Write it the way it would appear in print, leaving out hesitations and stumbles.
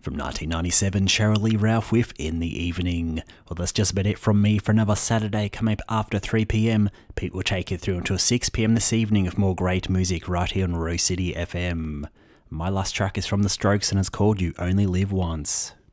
From 1997, Sheryl Lee Ralph with In the Evening. Well, that's just about it from me for another Saturday coming up after 3pm. Pete will take you through until 6pm this evening with more great music right here on Rose City FM. My last track is from The Strokes and it's called You Only Live Once.